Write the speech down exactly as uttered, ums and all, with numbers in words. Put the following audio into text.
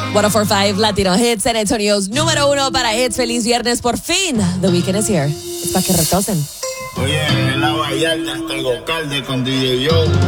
ciento cuatro punto cinco Latino Hits, San Antonio's número uno para hits. Feliz viernes, por fin. The weekend is here. Es para que retosen. Oye, en la Vallarta está el Gocalde con D J Joe.